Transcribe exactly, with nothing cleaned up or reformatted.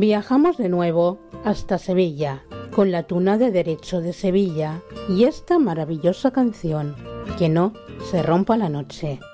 Viajamos de nuevo hasta Sevilla, con la tuna de Derecho de Sevilla y esta maravillosa canción, Que no se rompa la noche.